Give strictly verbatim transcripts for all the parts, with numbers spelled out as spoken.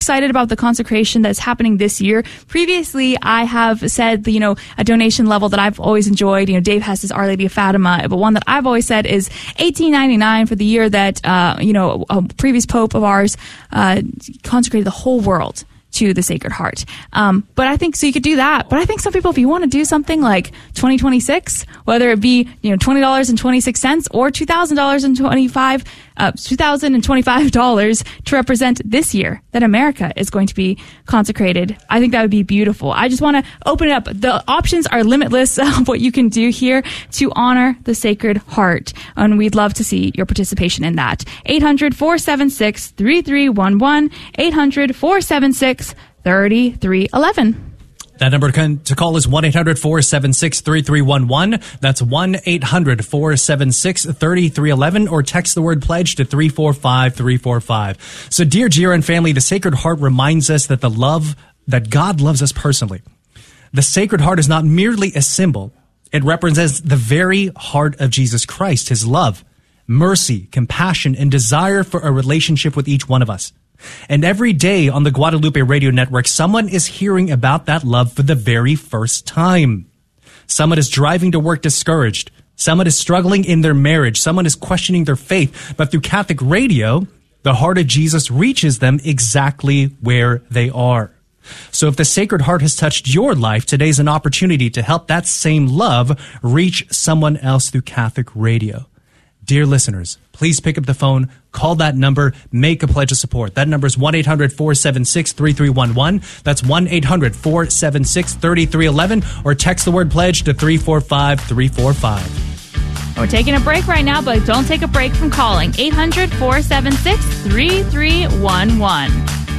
excited about the consecration that's happening this year. Previously, I have said, you know, a donation level that I've always enjoyed. You know, Dave has his Our Lady of Fatima, but one that I've always said is eighteen ninety-nine for the year that, uh, you know, a previous pope of ours uh, consecrated the whole world to the Sacred Heart. Um, but I think, so you could do that. But I think some people, if you want to do something like twenty twenty-six, whether it be, you know, twenty dollars and twenty-six cents or two thousand dollars and twenty-five, uh, two thousand twenty-five dollars to represent this year that America is going to be consecrated, I think that would be beautiful. I just want to open it up. The options are limitless of what you can do here to honor the Sacred Heart. And we'd love to see your participation in that. eight hundred, four seven six, three three one one, eight hundred, four seven six, three three one one. That number to call is one eight hundred, four seven six, three three one one. That's one eight hundred, four seven six, three three one one, or text the word pledge to three four five three four five. So, dear G R N family, the Sacred Heart reminds us that the love, that God loves us personally. The Sacred Heart is not merely a symbol. It represents the very heart of Jesus Christ, his love, mercy, compassion, and desire for a relationship with each one of us. And every day on the Guadalupe Radio Network, someone is hearing about that love for the very first time. Someone is driving to work discouraged. Someone is struggling in their marriage. Someone is questioning their faith. But through Catholic radio, the heart of Jesus reaches them exactly where they are. So if the Sacred Heart has touched your life, today's an opportunity to help that same love reach someone else through Catholic radio. Dear listeners, please pick up the phone, call that number, make a pledge of support. That number is one eight hundred, four seven six, three three one one. That's one eight hundred, four seven six, three three one one, or text the word pledge to three four five three four five. We're taking a break right now, but don't take a break from calling. eight hundred, four seven six, three three one one.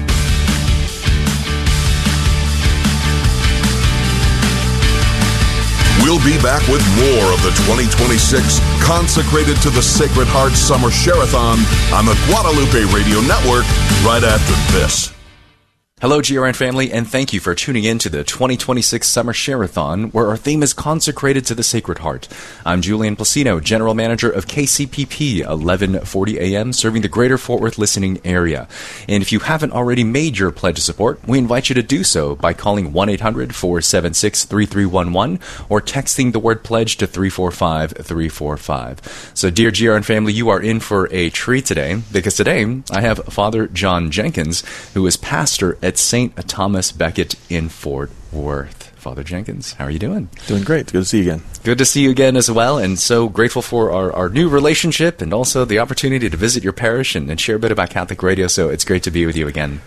We'll be back with more of the twenty twenty-six Consecrated to the Sacred Heart Summer Share-a-thon on the Guadalupe Radio Network right after this. Hello, G R N family, and thank you for tuning in to the twenty twenty-six Summer Share-a-thon, where our theme is Consecrated to the Sacred Heart. I'm Julian Placino, General Manager of K C P P, eleven forty A M, serving the greater Fort Worth listening area. And if you haven't already made your pledge of support, we invite you to do so by calling one eight hundred, four seven six, three three one one or texting the word pledge to three four five three four five. So, dear G R N family, you are in for a treat today, because today I have Father John Jenkins, who is pastor at Saint Thomas Becket in Fort Worth. Father Jenkins, how are you doing? Doing great. Good to see you again. Good to see you again as well, and so grateful for our, our new relationship and also the opportunity to visit your parish and, and share a bit about Catholic radio, so it's great to be with you again.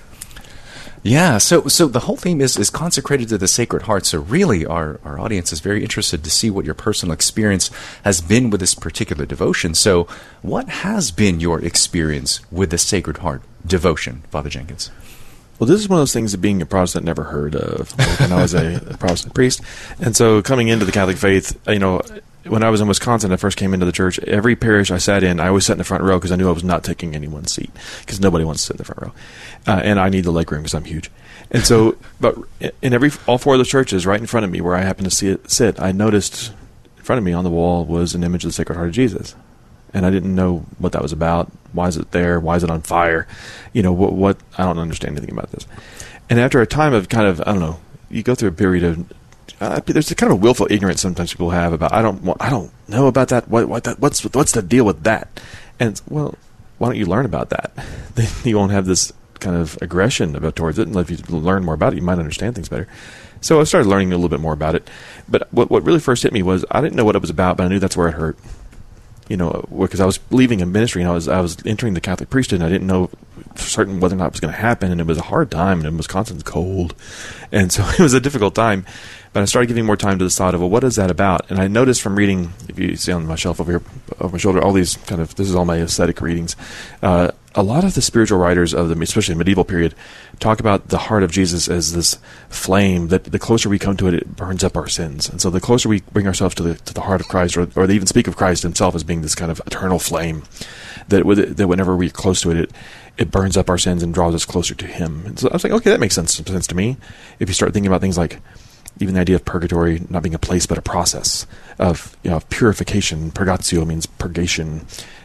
Yeah, so so the whole theme is, is consecrated to the Sacred Heart, so really our, our audience is very interested to see what your personal experience has been with this particular devotion. So what has been your experience with the Sacred Heart devotion, Father Jenkins? Well, this is one of those things that being a Protestant never heard of when I was a, a Protestant priest. And so coming into the Catholic faith, you know, when I was in Wisconsin, I first came into the church, every parish I sat in, I always sat in the front row because I knew I was not taking anyone's seat, because nobody wants to sit in the front row. Uh, and I need the leg room because I'm huge. And so, but in every, all four of those churches right in front of me where I happened to see it sit, I noticed in front of me on the wall was an image of the Sacred Heart of Jesus. And I didn't know what that was about. Why is it there? Why is it on fire? You know, what, what, I don't understand anything about this. And after a time of kind of, I don't know, you go through a period of, uh, there's a kind of willful ignorance sometimes people have about, I don't I don't know about that. What, what that, what's, what's the deal with that? And, well, why don't you learn about that? Then you won't have this kind of aggression about towards it. And if you learn more about it, you might understand things better. So I started learning a little bit more about it. But what, what really first hit me was, I didn't know what it was about, but I knew that's where it hurt. You know, because I was leaving a ministry and I was I was entering the Catholic priesthood, and I didn't know for certain whether or not it was going to happen, and it was a hard time, and in Wisconsin it's cold, and so it was a difficult time. But I started giving more time to the thought of, well, what is that about? And I noticed from reading, if you see on my shelf over here, over my shoulder, all these kind of, this is all my ascetic readings, uh, a lot of the spiritual writers of the, especially the medieval period, talk about the heart of Jesus as this flame that the closer we come to it, it burns up our sins. And so the closer we bring ourselves to the to the heart of Christ, or, or they even speak of Christ himself as being this kind of eternal flame, that with that whenever we're close to it, it it burns up our sins and draws us closer to him. And so I was like, okay, that makes sense, sense to me. If you start thinking about things like even the idea of purgatory not being a place but a process of, you know, of purification. Purgatio means purgation.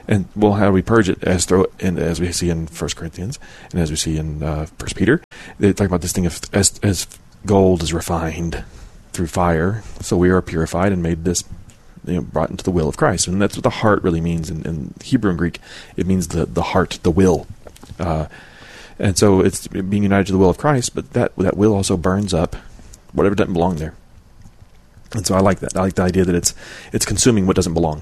And, well, how do we purge it? As throw it in, as we see in First Corinthians, and as we see in uh, First Peter, they talk about this thing of as, as gold is refined through fire, so we are purified and made this, you know, brought into the will of Christ. And that's what the heart really means in, in Hebrew and Greek. It means the, the heart, the will. Uh, and so it's being united to the will of Christ, but that that will also burns up whatever doesn't belong there. And so I like that. I like the idea that it's it's consuming what doesn't belong.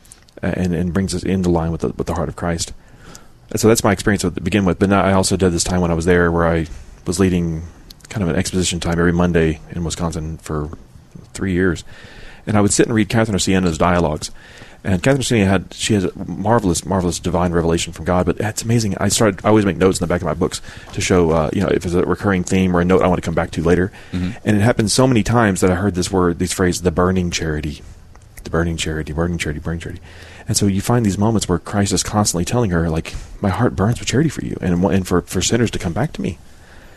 And, and brings us into line with the, with the heart of Christ. And so that's my experience to begin with. But now I also did this time when I was there where I was leading kind of an exposition time every Monday in Wisconsin for three years. And I would sit and read Catherine of Siena's dialogues. And Catherine of Siena had, she has a marvelous, marvelous divine revelation from God. But it's amazing. I started, I always make notes in the back of my books to show, uh, you know, if there's a recurring theme or a note I want to come back to later. Mm-hmm. And it happened so many times that I heard this word, these phrases, the burning charity. The burning charity, burning charity, burning charity. And so you find these moments where Christ is constantly telling her, like, my heart burns with charity for you and and for, for sinners to come back to me.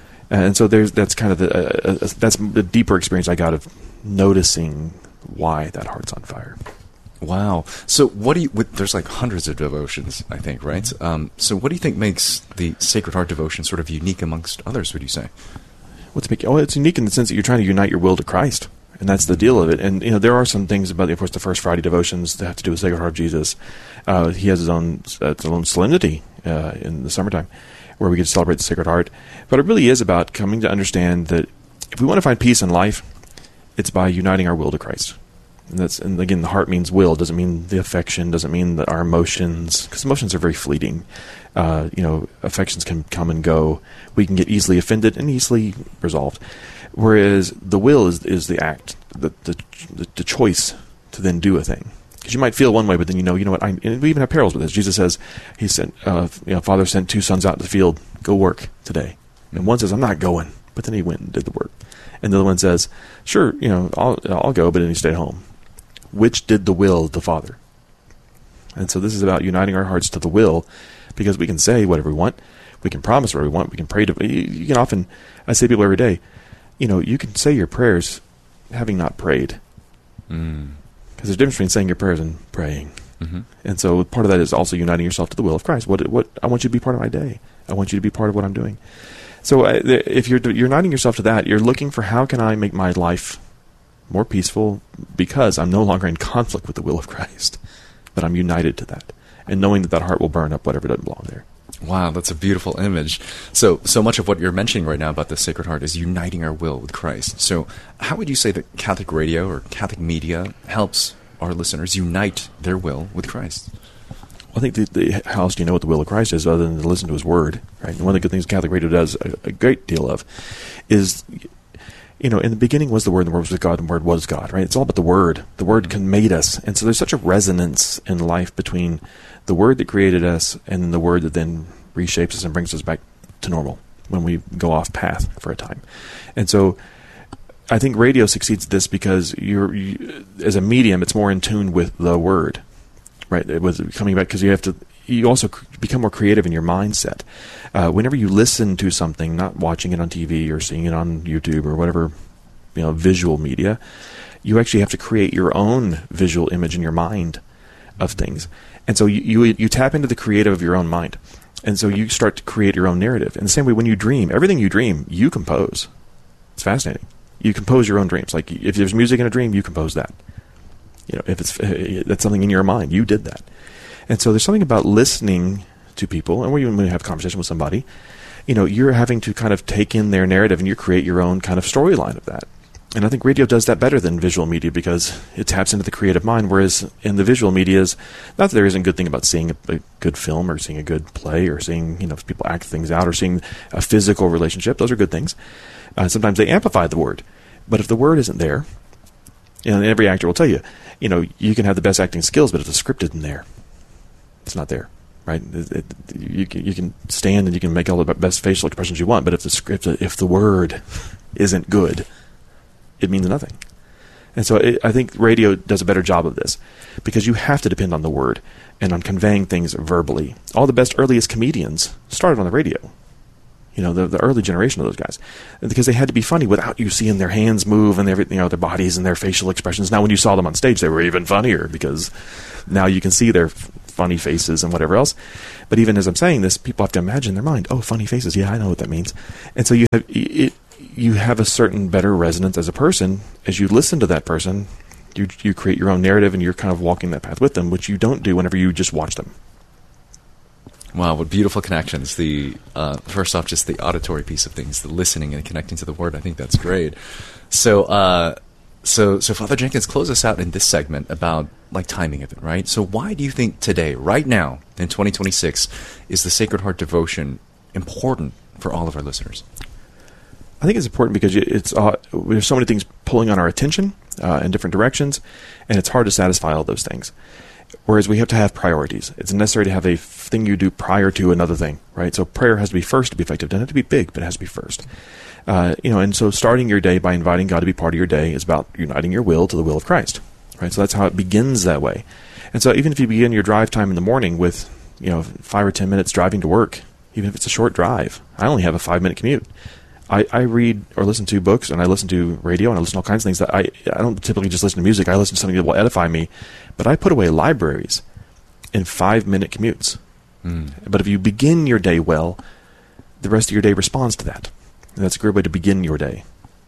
And so there's that's kind of the uh, uh, that's the deeper experience I got of noticing why that heart's on fire. Wow. So what do you, with, there's like hundreds of devotions, I think, right? Mm-hmm. Um, so what do you think makes the Sacred Heart devotion sort of unique amongst others, would you say? What's make, oh, it's unique in the sense that you're trying to unite your will to Christ. And that's the deal of it. And, you know, there are some things about, of course, the First Friday devotions that have to do with Sacred Heart of Jesus. Uh, he has his own, uh, his own solemnity uh, in the summertime where we get to celebrate the Sacred Heart. But it really is about coming to understand that if we want to find peace in life, it's by uniting our will to Christ. And that's, and again, the heart means will. It doesn't mean the affection. Doesn't mean that our emotions, because emotions are very fleeting. Uh, you know, affections can come and go. We can get easily offended and easily resolved. Whereas the will is is the act, the the, the choice to then do a thing. Because you might feel one way, but then you know, you know what? I, and we even have parables with this. Jesus says, "He sent, uh, you know, Father sent two sons out in the field. Go work today." And one says, "I'm not going," but then he went and did the work. And the other one says, "Sure, you know, I'll I'll go," but then he stayed home. Which did the will of the Father? And so this is about uniting our hearts to the will, because we can say whatever we want, we can promise whatever we want, we can pray to. You, you can often, I say to people every day, you know, you can say your prayers having not prayed. Mm. Because there's a difference between saying your prayers and praying. Mm-hmm. And so part of that is also uniting yourself to the will of Christ. What what I want you to be part of my day. I want you to be part of what I'm doing. So uh, if you're, you're uniting yourself to that, you're looking for how can I make my life more peaceful because I'm no longer in conflict with the will of Christ, but I'm united to that. And knowing that that heart will burn up whatever doesn't belong there. Wow, that's a beautiful image. So, so much of what you're mentioning right now about the Sacred Heart is uniting our will with Christ. So, how would you say that Catholic radio or Catholic media helps our listeners unite their will with Christ? I think the, the, how else do you know what the will of Christ is other than to listen to His Word? Right? And one of the good things Catholic radio does a, a great deal of is, you know, in the beginning was the Word, and the Word was with God, and the Word was God. Right? It's all about the Word. The Word can made us, and so there's such a resonance in life between the Word that created us and then the Word that then reshapes us and brings us back to normal when we go off path for a time. And so I think radio succeeds at this because you're, you, as a medium, it's more in tune with the Word, right? It was coming back because you have to, you also become more creative in your mindset. Uh, whenever you listen to something, not watching it on T V or seeing it on YouTube or whatever, you know, visual media, you actually have to create your own visual image in your mind of things. And so you, you you tap into the creative of your own mind. And so you start to create your own narrative. In the same way, when you dream, everything you dream, you compose. It's fascinating. You compose your own dreams. Like if there's music in a dream, you compose that. You know, if it's uh, that's something in your mind, you did that. And so there's something about listening to people, and when you, when you have a conversation with somebody, you know, you're having to kind of take in their narrative and you create your own kind of storyline of that. And I think radio does that better than visual media because it taps into the creative mind, whereas in the visual medias, not that there isn't a good thing about seeing a, a good film or seeing a good play or seeing, you know, people act things out or seeing a physical relationship. Those are good things. Uh, sometimes they amplify the word. But if the word isn't there, you know, and every actor will tell you, you know, you can have the best acting skills, but if the script isn't there, it's not there. Right? It, it, you, can, you can stand and you can make all the best facial expressions you want, but if the script, if the word isn't good, it means nothing. And so it, I think radio does a better job of this because you have to depend on the word and on conveying things verbally. All the best earliest comedians started on the radio. You know, the, the early generation of those guys. Because they had to be funny without you seeing their hands move and everything, you know, their bodies and their facial expressions. Now when you saw them on stage, they were even funnier because now you can see their funny faces and whatever else. But even as I'm saying this, people have to imagine in their mind, oh, funny faces, yeah, I know what that means. And so you have it, you have a certain better resonance as a person. As you listen to that person, you you create your own narrative, and you're kind of walking that path with them, which you don't do whenever you just watch them. Wow, what beautiful connections. The uh, first off, just the auditory piece of things, the listening and connecting to the Word. I think that's great. So, uh, so, so Father Jenkins, close us out in this segment about like timing of it, right? So why do you think today, right now, in twenty twenty-six, is the Sacred Heart devotion important for all of our listeners? I think it's important because it's uh, there's so many things pulling on our attention uh, in different directions, and it's hard to satisfy all those things. Whereas we have to have priorities. It's necessary to have a thing you do prior to another thing, right? So prayer has to be first to be effective. It doesn't have to be big, but it has to be first. Uh, you know, and so starting your day by inviting God to be part of your day is about uniting your will to the will of Christ, right? So that's how it begins that way. And so even if you begin your drive time in the morning with, you know, five or ten minutes driving to work, even if it's a short drive, I only have a five-minute commute. I, I read or listen to books, and I listen to radio, and I listen to all kinds of things. That I I don't typically just listen to music. I listen to something that will edify me. But I put away libraries in five-minute commutes. Mm. But if you begin your day well, the rest of your day responds to that. And that's a great way to begin your day.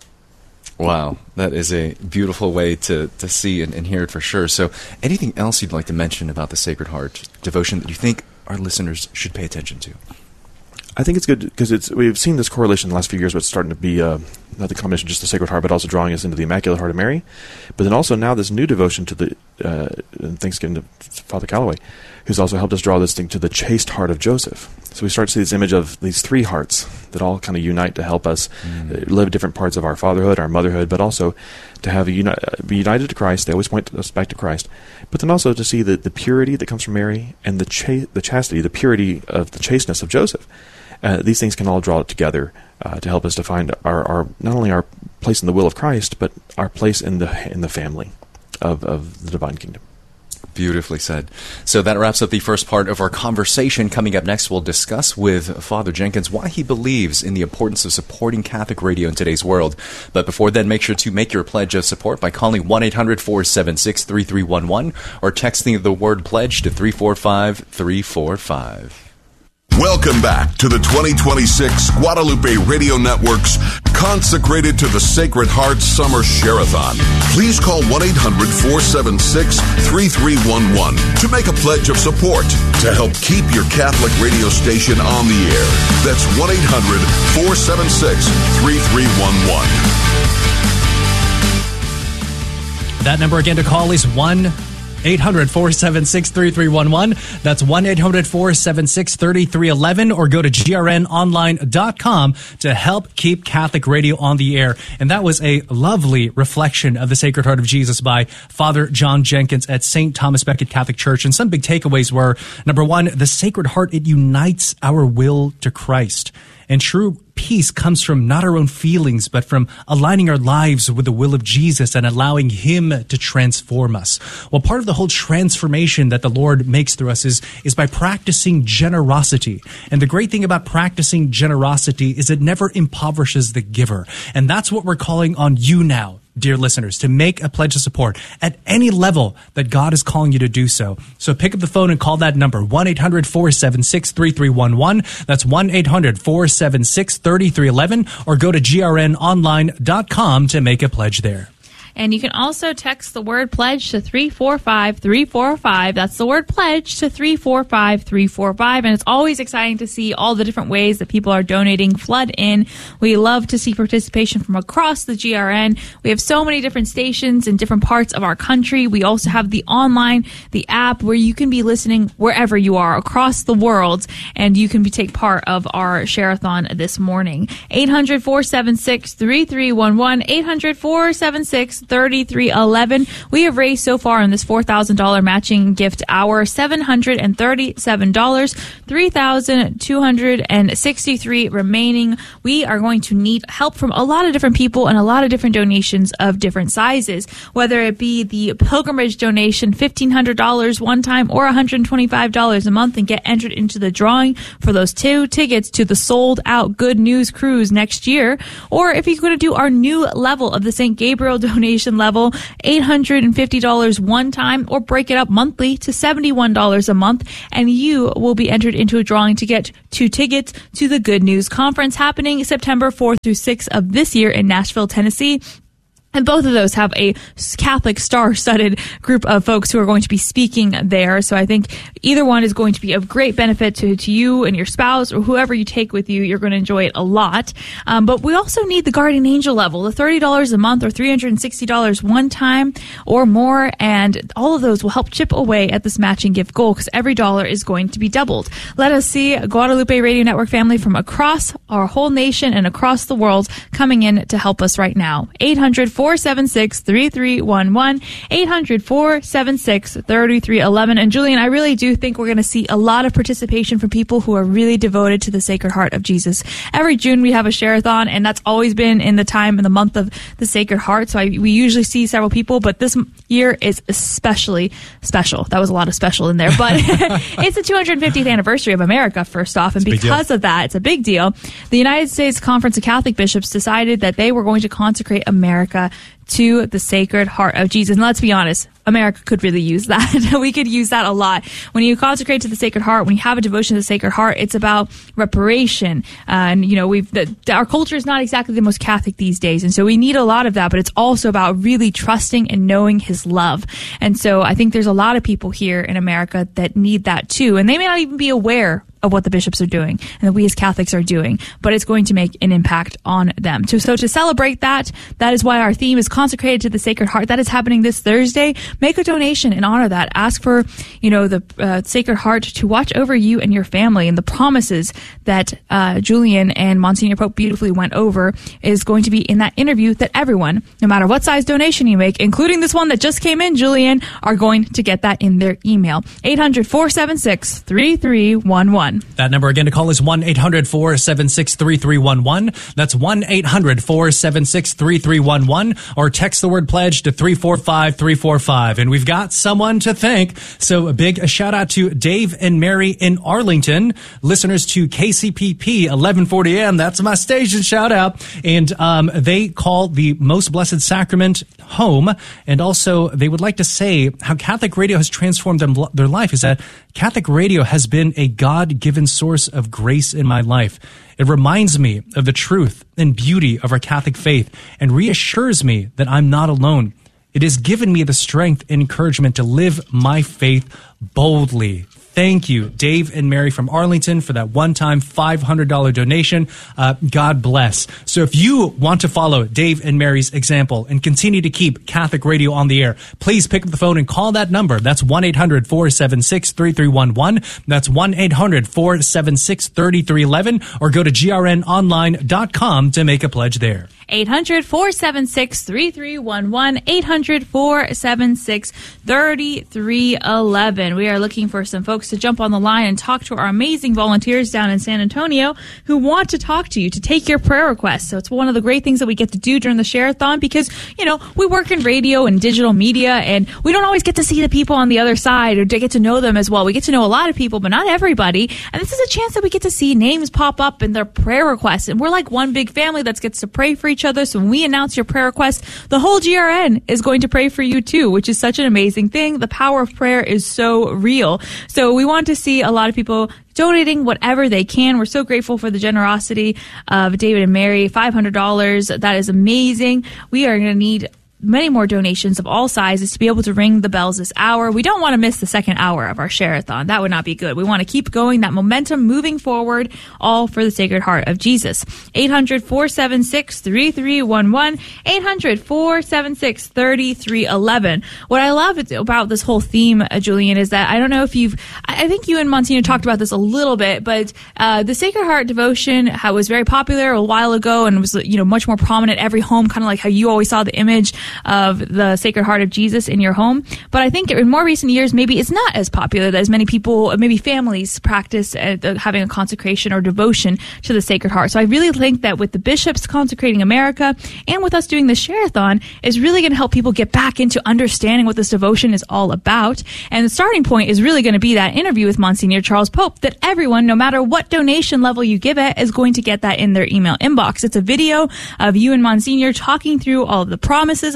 Wow, that is a beautiful way to, to see and, and hear it for sure. So anything else you'd like to mention about the Sacred Heart devotion that you think our listeners should pay attention to? I think it's good because it's we've seen this correlation in the last few years where it's starting to be uh, not the combination of just the Sacred Heart, but also drawing us into the Immaculate Heart of Mary. But then also now this new devotion to the, uh, and thanks again to Father Calloway, who's also helped us draw this thing to the chaste heart of Joseph. So we start to see this image of these three hearts that all kind of unite to help us mm. live different parts of our fatherhood, our motherhood, but also to have a uni- be united to Christ. They always point us back to Christ. But then also to see the, the purity that comes from Mary and the cha- the chastity, the purity of the chasteness of Joseph. Uh, these things can all draw it together uh, to help us to find our, our not only our place in the will of Christ, but our place in the in the family of, of the divine kingdom. Beautifully said. So that wraps up the first part of our conversation. Coming up next, we'll discuss with Father Jenkins why he believes in the importance of supporting Catholic radio in today's world. But before then, make sure to make your pledge of support by calling one eight hundred four seven six three three one one or texting the word pledge to three four five three four five. Welcome back to the twenty twenty-six Guadalupe Radio Network's Consecrated to the Sacred Heart Summer Share-a-thon. Please call one eight hundred four seven six three three one one to make a pledge of support to help keep your Catholic radio station on the air. That's one eight hundred four seven six three three one one. That number again to call is one eight hundred four seven six three three one one. That's one eight hundred four seven six three three one one, or go to G R N online dot com to help keep Catholic radio on the air. And that was a lovely reflection of the Sacred Heart of Jesus by Father John Jenkins at Saint Thomas Becket Catholic Church. And some big takeaways were, number one, the Sacred Heart, it unites our will to Christ. And true peace comes from not our own feelings, but from aligning our lives with the will of Jesus and allowing Him to transform us. Well, part of the whole transformation that the Lord makes through us is, is by practicing generosity. And the great thing about practicing generosity is it never impoverishes the giver. And that's what we're calling on you now, dear listeners, to make a pledge of support at any level that God is calling you to do so. So pick up the phone and call that number, one eight hundred four seven six three three one one. That's one eight hundred four seven six three three one one, or go to G R N online dot com to make a pledge there. And you can also text the word pledge to three four five three four five. That's the word pledge to three four five three four five. And it's always exciting to see all the different ways that people are donating. Flood in. We love to see participation from across the G R N. We have so many different stations in different parts of our country. We also have the online, the app, where you can be listening wherever you are across the world, and you can be, take part of our share-a-thon this morning. eight hundred four seven six three three one one, eight hundred four seven six three three one one. We have raised so far in this four thousand dollars matching gift hour seven hundred thirty-seven dollars, three thousand two hundred sixty-three dollars remaining. We are going to need help from a lot of different people and a lot of different donations of different sizes, whether it be the pilgrimage donation, fifteen hundred dollars one time, or one hundred twenty-five dollars a month, and get entered into the drawing for those two tickets to the sold out Good News Cruise next year. Or if you're going to do our new level of the Saint Gabriel donation donation level, eight hundred fifty dollars one time, or break it up monthly to seventy-one dollars a month, and you will be entered into a drawing to get two tickets to the Good News Conference happening September fourth through sixth of this year in Nashville, Tennessee. And both of those have a Catholic star-studded group of folks who are going to be speaking there. So I think either one is going to be of great benefit to, to you and your spouse or whoever you take with you. You're going to enjoy it a lot. Um, but we also need the Guardian Angel level, the thirty dollars a month or three hundred sixty dollars one time or more. And all of those will help chip away at this matching gift goal because every dollar is going to be doubled. Let us see Guadalupe Radio Network family from across our whole nation and across the world coming in to help us right now. eight hundred, four seven six, three three one one, eight hundred, four seven six, three three one one. And Julian, I really do think we're going to see a lot of participation from people who are really devoted to the Sacred Heart of Jesus. Every June we have a share-a-thon, and that's always been in the time in the month of the Sacred Heart. So I, we usually see several people, but this year is especially special. That was a lot of special in there, but it's the two hundred fiftieth anniversary of America, first off, and because of that, it's a big deal. The United States Conference of Catholic Bishops decided that they were going to consecrate America to the Sacred Heart of Jesus. And let's be honest, America could really use that. We could use that a lot. When you consecrate to the Sacred Heart, when you have a devotion to the Sacred Heart, it's about reparation. Uh, and, you know, we've, the, our culture is not exactly the most Catholic these days. And so we need a lot of that, but it's also about really trusting and knowing his love. And so I think there's a lot of people here in America that need that too. And they may not even be aware of what the bishops are doing and that we as Catholics are doing, but it's going to make an impact on them. So, so to celebrate that, that is why our theme is consecrated to the Sacred Heart. That is happening this Thursday. Make a donation and honor that. Ask for, you know, the uh, Sacred Heart to watch over you and your family, and the promises that uh, Julian and Monsignor Pope beautifully went over is going to be in that interview that everyone, no matter what size donation you make, including this one that just came in, Julian, are going to get that in their email. eight hundred, four seven six, three three one one. That number again to call is one eight hundred, four seven six, three three one one. That's one eight hundred, four seven six, three three one one, or text the word pledge to three four five, three four five. And we've got someone to thank. So a big a shout out to Dave and Mary in Arlington, listeners to K C P P eleven forty A M. That's my station shout out. And um, they call the Most Blessed Sacrament home. And also they would like to say how Catholic radio has transformed them, their life is that Catholic radio has been a God-given source of grace in my life. It reminds me of the truth and beauty of our Catholic faith and reassures me that I'm not alone. It has given me the strength and encouragement to live my faith boldly. Thank you, Dave and Mary from Arlington, for that one-time five hundred dollars donation. Uh, God bless. So if you want to follow Dave and Mary's example and continue to keep Catholic radio on the air, please pick up the phone and call that number. That's one eight hundred, four seven six, three three one one. That's one eight hundred, four seven six, three three one one, or go to g r n online dot com to make a pledge there. eight hundred, four seven six, three three one one, eight hundred, four seven six, three three one one. We are looking for some folks to jump on the line and talk to our amazing volunteers down in San Antonio who want to talk to you, to take your prayer requests. So it's one of the great things that we get to do during the Share-a-thon because, you know, we work in radio and digital media, and we don't always get to see the people on the other side or to get to know them as well. We get to know a lot of people, but not everybody. And this is a chance that we get to see names pop up in their prayer requests. And we're like one big family that gets to pray for each other. So when we announce your prayer request, the whole G R N is going to pray for you too, which is such an amazing thing. The power of prayer is so real. So we want to see a lot of people donating whatever they can. We're so grateful for the generosity of David and Mary. five hundred dollars. That is amazing. We are going to need many more donations of all sizes to be able to ring the bells this hour. We don't want to miss the second hour of our Share-a-thon. That would not be good. We want to keep going, that momentum moving forward, all for the Sacred Heart of Jesus. eight hundred, four seven six, three three one one, eight hundred, four seven six, three three one one. What I love about this whole theme, uh, Julian, is that I don't know if you've, I think you and Monsignor talked about this a little bit, but uh, the Sacred Heart devotion was very popular a while ago and was, you know, much more prominent every home, kind of like how you always saw the image of the Sacred Heart of Jesus in your home. But I think in more recent years, maybe it's not as popular as many people, maybe families practice uh, having a consecration or devotion to the Sacred Heart. So I really think that with the bishops consecrating America and with us doing the Share-a-thon is really going to help people get back into understanding what this devotion is all about. And the starting point is really going to be that interview with Monsignor Charles Pope that everyone, no matter what donation level you give it, is going to get that in their email inbox. It's a video of you and Monsignor talking through all of the promises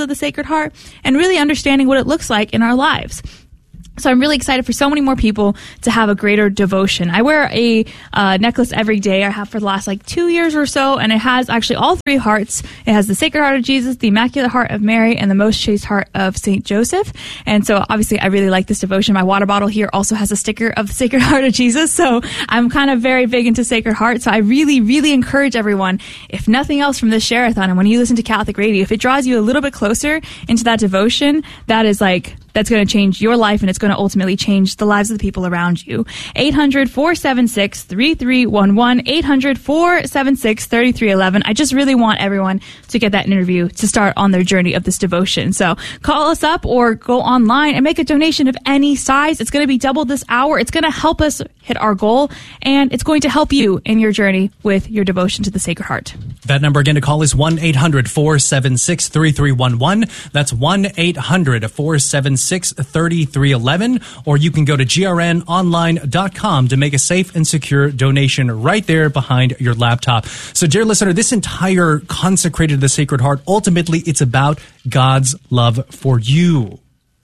of the Sacred Heart and really understanding what it looks like in our lives. So I'm really excited for so many more people to have a greater devotion. I wear a uh, necklace every day. I have for the last like two years or so, and it has actually all three hearts. It has the Sacred Heart of Jesus, the Immaculate Heart of Mary, and the Most Chaste Heart of Saint Joseph. And so obviously I really like this devotion. My water bottle here also has a sticker of the Sacred Heart of Jesus. So I'm kind of very big into Sacred Heart. So I really, really encourage everyone, if nothing else from this share-a-thon, and when you listen to Catholic radio, if it draws you a little bit closer into that devotion, that is like, that's going to change your life, and it's going to ultimately change the lives of the people around you. eight hundred, four seven six, three three one one, eight hundred, four seven six, three three one one. I just really want everyone to get that interview to start on their journey of this devotion. So call us up or go online and make a donation of any size. It's going to be double this hour. It's going to help us hit our goal, and it's going to help you in your journey with your devotion to the Sacred Heart. That number again to call is one eight hundred, four seven six, three three one one. That's one eight hundred, four seven six, three three one one. Or you can go to G R N online dot com to make a safe and secure donation right there behind your laptop. So, dear listener, this entire Consecrated to the Sacred Heart, ultimately, it's about God's love for you.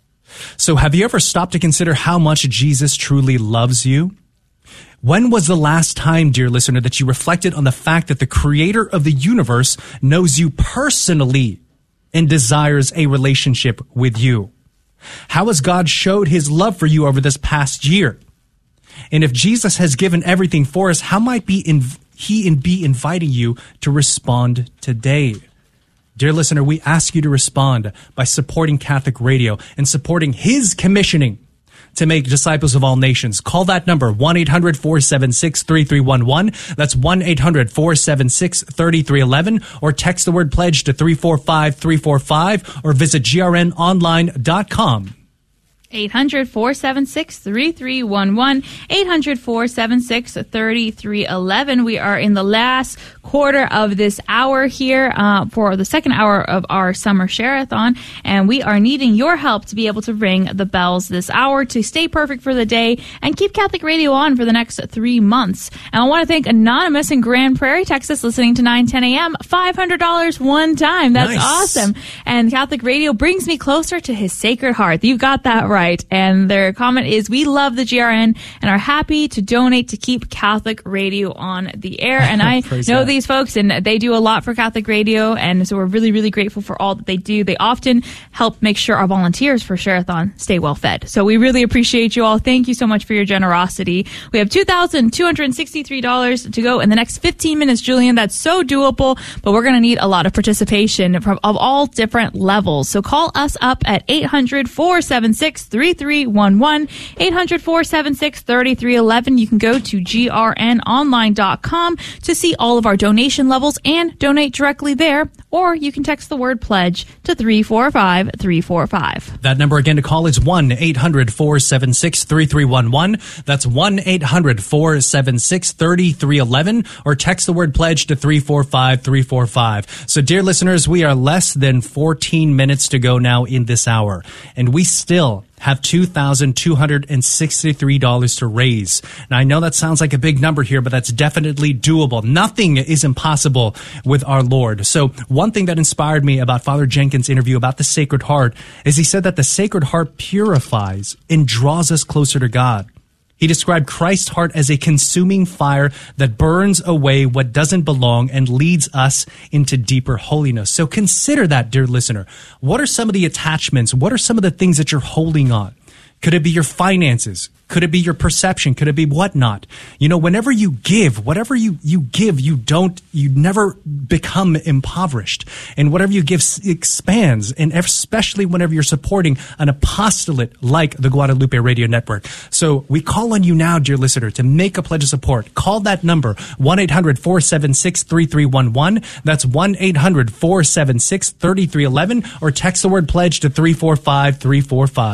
So, have you ever stopped to consider how much Jesus truly loves you? When was the last time, dear listener, that you reflected on the fact that the creator of the universe knows you personally and desires a relationship with you? How has God showed his love for you over this past year? And if Jesus has given everything for us, how might be in, he in be inviting you to respond today? Dear listener, we ask you to respond by supporting Catholic Radio and supporting his commissioning to make disciples of all nations. Call that number, one eight hundred, four seven six, three three one one. That's one eight hundred, four seven six, three three one one. Or text the word pledge to three four five, three four five or visit G R N online dot com. eight hundred, four seven six, three three one one, eight hundred, four seven six, three three one one. We are in the last quarter of this hour here uh, for the second hour of our summer share-a-thon, and we are needing your help to be able to ring the bells this hour to stay perfect for the day and keep Catholic Radio on for the next three months. And I want to thank Anonymous in Grand Prairie, Texas, listening to nine ten a.m. five hundred dollars one time. That's nice. Awesome. And Catholic Radio brings me closer to his Sacred Heart. You've got that right. Right. And their comment is, we love the G R N and are happy to donate to keep Catholic Radio on the air. And I know God. These folks, and they do a lot for Catholic Radio. And so we're really, really grateful for all that they do. They often help make sure our volunteers for Share-a-thon stay well fed. So we really appreciate you all. Thank you so much for your generosity. We have two thousand two hundred sixty-three dollars to go in the next fifteen minutes, Julian. That's so doable, but we're going to need a lot of participation from of all different levels. So call us up at eight hundred, four seven six, three three one one, eight hundred, four seven six, three three one one. You can go to G R N online dot com to see all of our donation levels and donate directly there, or you can text the word pledge to three four five, three four five. That number again to call is one eight hundred, four seven six, three three one one. That's one eight hundred, four seven six, three three one one, or text the word pledge to three four five, three four five. So, dear listeners, we are less than fourteen minutes to go now in this hour, and we still have two thousand two hundred sixty-three dollars to raise. Now, I know that sounds like a big number here, but that's definitely doable. Nothing is impossible with our Lord. So one thing that inspired me about Father Jenkins' interview about the Sacred Heart is he said that the Sacred Heart purifies and draws us closer to God. He described Christ's heart as a consuming fire that burns away what doesn't belong and leads us into deeper holiness. So consider that, dear listener. What are some of the attachments? What are some of the things that you're holding on? Could it be your finances? Could it be your perception? Could it be whatnot? You know, whenever you give, whatever you, you give, you don't, you never become impoverished. And whatever you give expands. And especially whenever you're supporting an apostolate like the Guadalupe Radio Network. So we call on you now, dear listener, to make a pledge of support. Call that number, one eight hundred, four seven six, three three one one. That's one eight hundred, four seven six, three three one one. Or text the word pledge to three four five, three four five.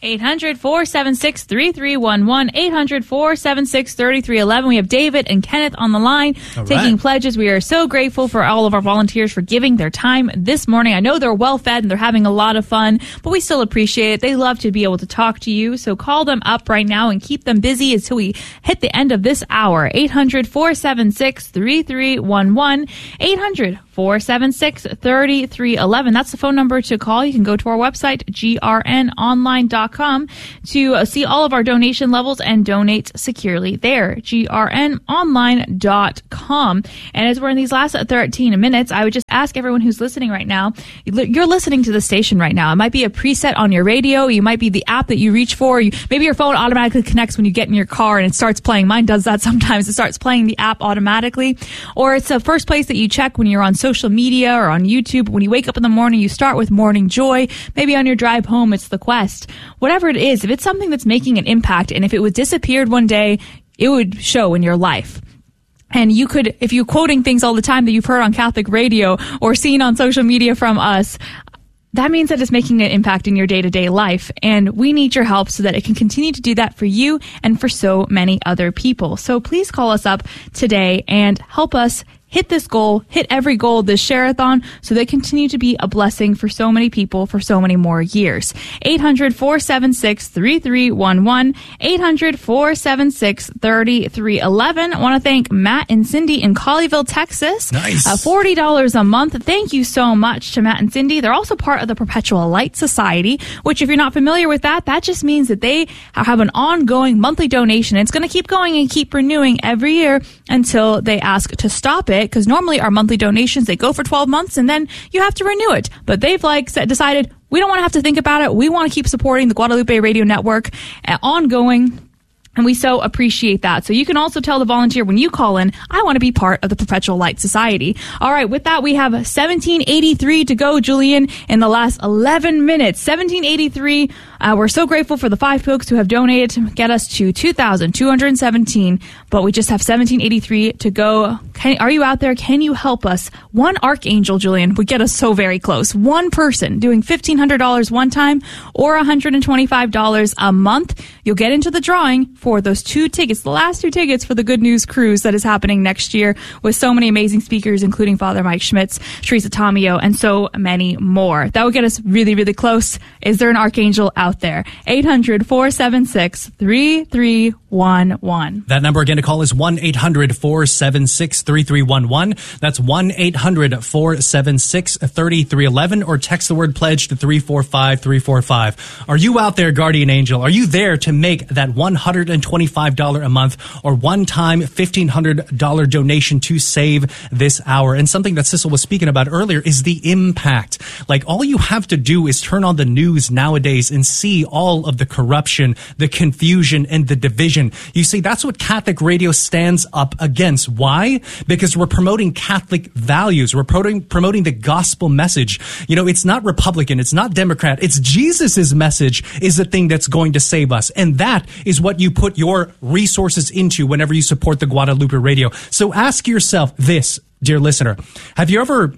eight hundred, four seven six, three three one one, eight hundred, four seven six, three three one one. We have David and Kenneth on the line all taking right. pledges. We are so grateful for all of our volunteers for giving their time this morning. I know they're well fed and they're having a lot of fun, but we still appreciate it. They love to be able to talk to you. So call them up right now and keep them busy until we hit the end of this hour. eight hundred, four seven six, three three one one, eight hundred, four seven six, three three one one. That's the phone number to call. You can go to our website, G R N online dot com, to uh, see all of our donation levels and donate securely there, G R N online dot com. And as we're in these last thirteen minutes, I would just ask everyone who's listening right now, you're listening to the station right now. It might be a preset on your radio. You might be the app that you reach for. You, maybe your phone automatically connects when you get in your car and it starts playing. Mine does that sometimes. It starts playing the app automatically. Or it's the first place that you check when you're on social media or on YouTube. When you wake up in the morning, you start with Morning Joy. Maybe on your drive home, it's The Quest. Whatever it is, if it's something that's making an impact, and if it would disappeared one day, it would show in your life. And you could, if you're quoting things all the time that you've heard on Catholic radio or seen on social media from us, that means that it's making an impact in your day-to-day life. And we need your help so that it can continue to do that for you and for so many other people. So please call us up today and help us hit this goal, hit every goal this share-a-thon, so they continue to be a blessing for so many people for so many more years. eight hundred, four seven six, three three one one, eight hundred, four seven six, three three one one. I want to thank Matt and Cindy in Colleyville, Texas. Nice. Uh, forty dollars a month. Thank you so much to Matt and Cindy. They're also part of the Perpetual Light Society, which if you're not familiar with that, that just means that they have an ongoing monthly donation. It's going to keep going and keep renewing every year until they ask to stop it. Because normally our monthly donations, they go for twelve months and then you have to renew it. But they've like said, decided we don't want to have to think about it. We want to keep supporting the Guadalupe Radio Network uh, ongoing. And we so appreciate that. So you can also tell the volunteer when you call in, I want to be part of the Perpetual Light Society. All right, with that, we have seventeen eighty-three to go, Julian, in the last eleven minutes. seventeen eighty-three. Uh, we're so grateful for the five folks who have donated to get us to two thousand two hundred seventeen, but we just have seventeen eighty-three to go. Can, are you out there? Can you help us? One archangel, Julian, would get us so very close. One person doing fifteen hundred dollars one time or one hundred twenty-five dollars a month. You'll get into the drawing for those two tickets, the last two tickets for the Good News Cruise that is happening next year with so many amazing speakers, including Father Mike Schmitz, Teresa Tomeo, and so many more. That would get us really, really close. Is there an archangel out there? eight hundred, four seven six, three three one one. That number again to call is one eight hundred, four seven six, three three one one. That's one eight hundred, four seven six, three three one one, or text the word pledge to three four five three four five. Are you out there, Guardian Angel? Are you there to make that one hundred twenty-five dollars a month or one-time fifteen hundred dollars donation to save this hour? And something that Sissel was speaking about earlier is the impact. Like, all you have to do is turn on the news nowadays and see all of the corruption, the confusion, and the division. You see, that's what Catholic radio stands up against. Why? Because we're promoting Catholic values. We're promoting, promoting the gospel message. You know, it's not Republican. It's not Democrat. It's Jesus's message is the thing that's going to save us. And that is what you put your resources into whenever you support the Guadalupe Radio. So ask yourself this, dear listener. Have you ever...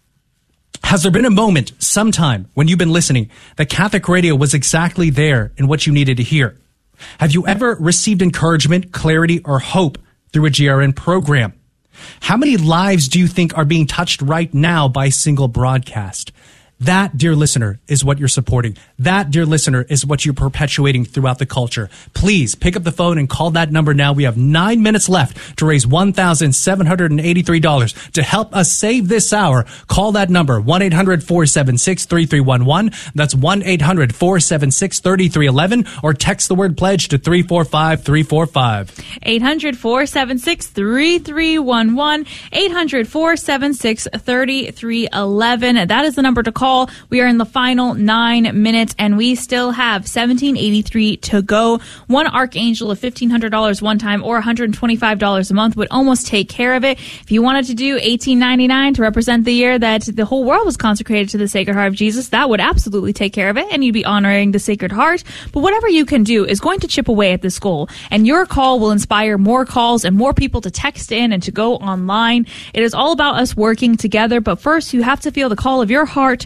Has there been a moment, sometime, when you've been listening, that Catholic radio was exactly there in what you needed to hear? Have you ever received encouragement, clarity, or hope through a G R N program? How many lives do you think are being touched right now by a single broadcast? That, dear listener, is what you're supporting. That, dear listener, is what you're perpetuating throughout the culture. Please pick up the phone and call that number now. We have nine minutes left to raise one thousand seven hundred eighty-three dollars. To help us save this hour, call that number, one eight hundred, four seven six, three three one one. That's one eight hundred, four seven six, three three one one, or text the word pledge to three four five three four five. eight hundred, four seven six, three three one one. eight hundred, four seven six, three three one one. That is the number to call. We are in the final nine minutes, and we still have seventeen eighty-three to go. One archangel of fifteen hundred dollars one time or one hundred twenty-five dollars a month would almost take care of it. If you wanted to do eighteen ninety-nine to represent the year that the whole world was consecrated to the Sacred Heart of Jesus, that would absolutely take care of it, and you'd be honoring the Sacred Heart. But whatever you can do is going to chip away at this goal, and your call will inspire more calls and more people to text in and to go online. It is all about us working together, but first you have to feel the call of your heart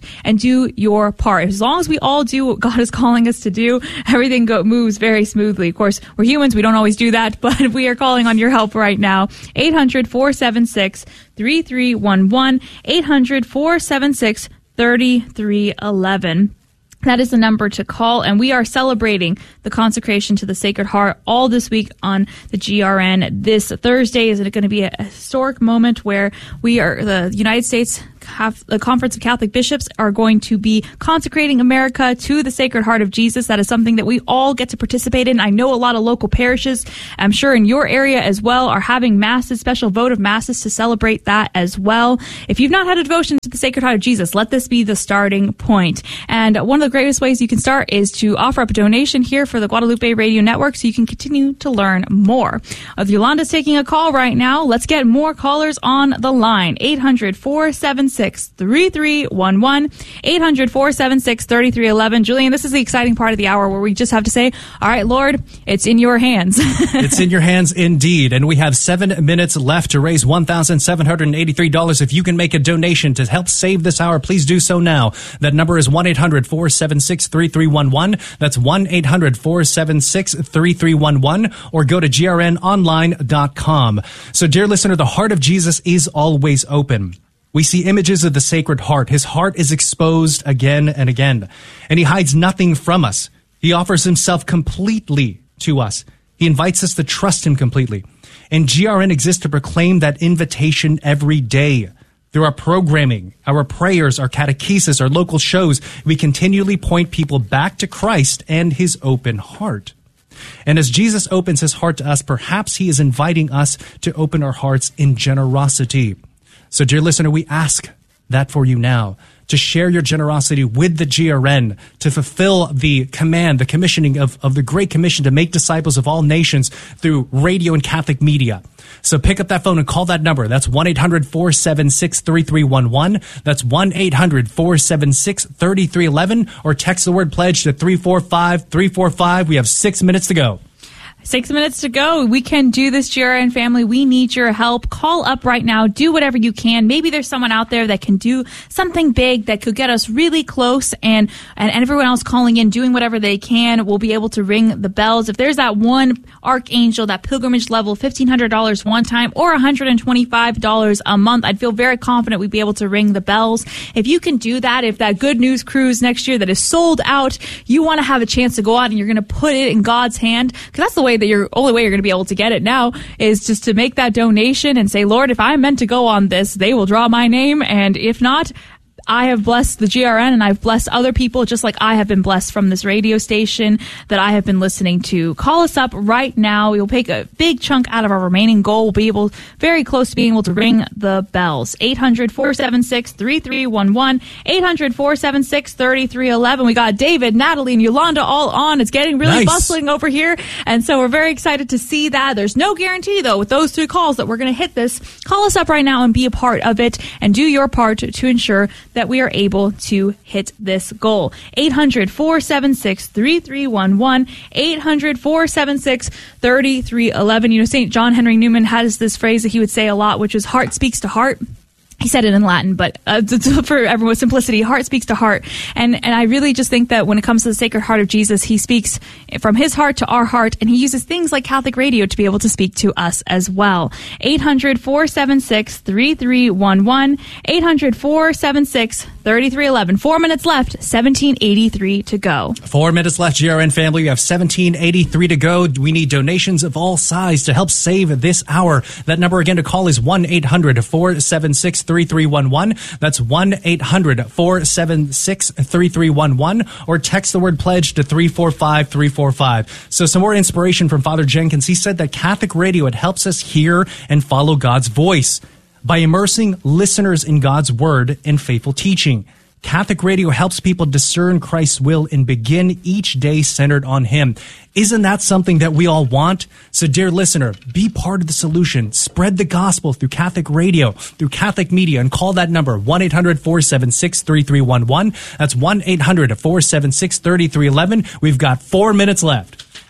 and do your part. As long as we all do what God is calling us to do, everything go, moves very smoothly. Of course, we're humans. We don't always do that, but we are calling on your help right now. eight hundred, four seven six, three three one one, eight hundred, four seven six, three three one one. That is the number to call, and we are celebrating the consecration to the Sacred Heart all this week on the G R N. This Thursday is going to be a historic moment where we are, the United States, the Conference of Catholic Bishops are going to be consecrating America to the Sacred Heart of Jesus. That is something that we all get to participate in. I know a lot of local parishes, I'm sure in your area as well, are having masses, special votive masses to celebrate that as well. If you've not had a devotion to the Sacred Heart of Jesus, let this be the starting point. And one of the greatest ways you can start is to offer up a donation here for the Guadalupe Radio Network so you can continue to learn more. Uh, Yolanda's taking a call right now. Let's get more callers on the line. eight hundred, four seven six, three three one one, eight hundred, four seven six, three three one one. Julian, this is the exciting part of the hour where we just have to say, all right, Lord, it's in your hands. It's in your hands indeed. And we have seven minutes left to raise one thousand seven hundred eighty-three dollars. If you can make a donation to help save this hour, please do so now. That number is one eight hundred, four seven six, three three one one. That's one eight hundred, four seven six, three three one one, or go to G R N online dot com. So, dear listener, the heart of Jesus is always open. We see images of the Sacred Heart. His heart is exposed again and again, and he hides nothing from us. He offers himself completely to us. He invites us to trust him completely. And G R N exists to proclaim that invitation every day. Through our programming, our prayers, our catechesis, our local shows, we continually point people back to Christ and his open heart. And as Jesus opens his heart to us, perhaps he is inviting us to open our hearts in generosity. So, dear listener, we ask that for you now, to share your generosity with the G R N, to fulfill the command, the commissioning of, of the Great Commission to make disciples of all nations through radio and Catholic media. So pick up that phone and call that number. That's one eight hundred, four seven six, three three one one. That's one eight hundred, four seven six, three three one one. Or text the word pledge to three four five, three four five. We have six minutes to go. Six minutes to go. We can do this, G R N family. We need your help. Call up right now. Do whatever you can. Maybe there's someone out there that can do something big that could get us really close, and, and everyone else calling in, doing whatever they can, will be able to ring the bells. If there's that one archangel, that pilgrimage level, fifteen hundred dollars one time or one hundred twenty-five dollars a month, I'd feel very confident we'd be able to ring the bells. If you can do that, if that Good News Cruise next year that is sold out, you want to have a chance to go out and you're going to put it in God's hand, because that's the way that you're only way you're going to be able to get it now is just to make that donation and say, Lord, if I'm meant to go on this, they will draw my name. And if not, I have blessed the G R N and I've blessed other people just like I have been blessed from this radio station that I have been listening to. Call us up right now. We'll take a big chunk out of our remaining goal. We'll be able, very close to being able to ring the bells. eight hundred, four seven six, three three one one, eight hundred, four seven six, three three one one. We got David, Natalie, and Yolanda all on. It's getting really nice. Bustling over here. And so we're very excited to see that. There's no guarantee, though, with those three calls that we're going to hit this. Call us up right now and be a part of it and do your part to, to ensure that we are able to hit this goal. eight hundred, four seven six, three three one one, eight hundred, four seven six, three three one one. You know, Saint John Henry Newman has this phrase that he would say a lot, which is heart speaks to heart. He said it in Latin, but uh, for everyone's simplicity, heart speaks to heart. And and I really just think that when it comes to the Sacred Heart of Jesus, he speaks from his heart to our heart, and he uses things like Catholic radio to be able to speak to us as well. eight hundred, four seven six, three three one one, eight hundred, four seven six, three three one one. Four minutes left, seventeen eighty-three to go. Four minutes left, G R N family. We have seventeen eighty-three to go. We need donations of all sizes to help save this hour. That number again to call is one eight hundred, four seven six, three three one one. That's one eight hundred, four seven six, three three one one, or text the word pledge to three four five, three four five. So some more inspiration from Father Jenkins. He said that Catholic radio, it helps us hear and follow God's voice by immersing listeners in God's word and faithful teaching. Catholic radio helps people discern Christ's will and begin each day centered on him. Isn't that something that we all want? So, dear listener, be part of the solution. Spread the gospel through Catholic radio, through Catholic media, and call that number, one eight hundred, four seven six, three three one one. That's one eight hundred, four seven six, three three one one. We've got four minutes left.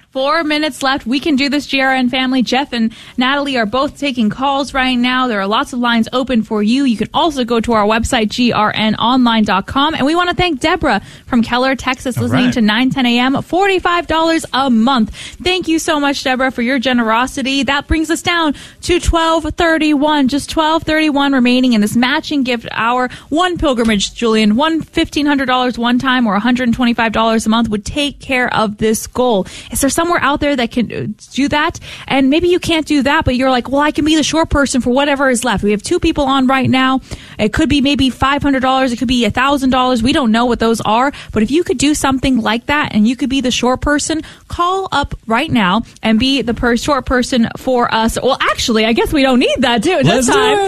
Four minutes left. We can do this, G R N family. Jeff and Natalie are both taking calls right now. There are lots of lines open for you. You can also go to our website, G R N online dot com. And we want to thank Deborah from Keller, Texas, All listening right. to nine ten a.m., forty-five dollars a month. Thank you so much, Deborah, for your generosity. That brings us down to twelve thirty-one. Just twelve thirty-one remaining in this matching gift hour. One pilgrimage, Julian, one fifteen hundred dollars one time or one hundred twenty-five dollars a month would take care of this goal. Is there somewhere out there that can do that? And maybe you can't do that, but you're like, well, I can be the short person for whatever is left. We have two people on right now. It could be maybe five hundred dollars. It could be one thousand dollars. We don't know what those are. But if you could do something like that and you could be the short person, call up right now and be the per- short person for us. Well, actually, I guess we don't need that too. Let's this do time.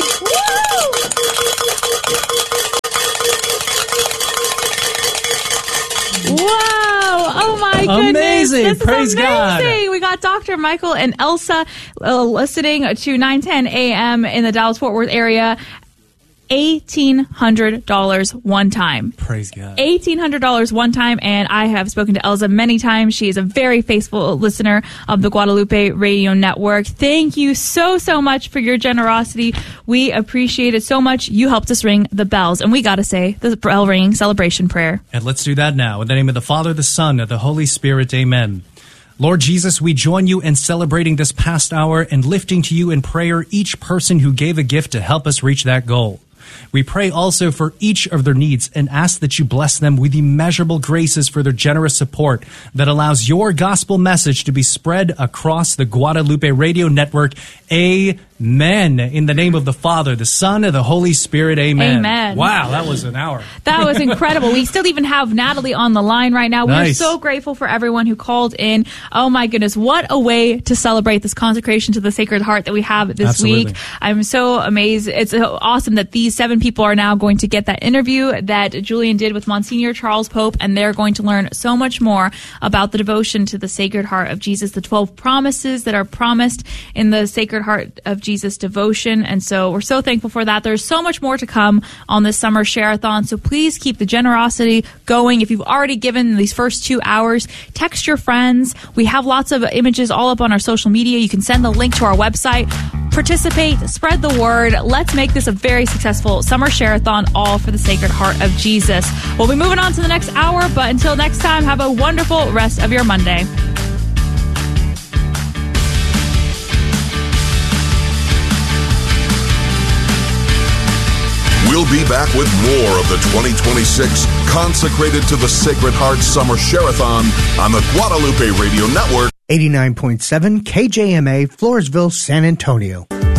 Woo! Wow! Oh my goodness! Amazing! This Praise is God! amazing. We got Doctor Michael and Elsa uh, listening to nine ten a.m. in the Dallas-Fort Worth area. eighteen hundred dollars one time. Praise God. eighteen hundred dollars one time, and I have spoken to Elsa many times. She is a very faithful listener of the Guadalupe Radio Network. Thank you so, so much for your generosity. We appreciate it so much. You helped us ring the bells, and we got to say the bell ringing celebration prayer. And let's do that now. In the name of the Father, the Son, and the Holy Spirit, amen. Lord Jesus, we join you in celebrating this past hour and lifting to you in prayer each person who gave a gift to help us reach that goal. We pray also for each of their needs and ask that you bless them with immeasurable graces for their generous support that allows your gospel message to be spread across the Guadalupe Radio Network. Amen. In the name of the Father, the Son, and the Holy Spirit, amen. Amen. Wow, that was an hour. That was incredible. We still even have Natalie on the line right now. Nice. We're so grateful for everyone who called in. Oh my goodness, what a way to celebrate this consecration to the Sacred Heart that we have this Absolutely. week. I'm so amazed. It's so awesome that these seven people are now going to get that interview that Julian did with Monsignor Charles Pope, and they're going to learn so much more about the devotion to the Sacred Heart of Jesus, the twelve promises that are promised in the Sacred Heart of Jesus devotion. And so we're so thankful for that. There's so much more to come on this summer share-a-thon, so please keep the generosity going. If you've already given these first two hours, text your friends. We have lots of images all up on our social media. You can send the link to our website. Participate, spread the word. Let's make this a very successful summer share-a-thon, all for the Sacred Heart of Jesus. We'll be moving on to the next hour, but until next time, have a wonderful rest of your Monday. We'll be back with more of the twenty twenty-six Consecrated to the Sacred Heart Summer Share-a-thon on the Guadalupe Radio Network. eighty-nine point seven K J M A, Floresville, San Antonio.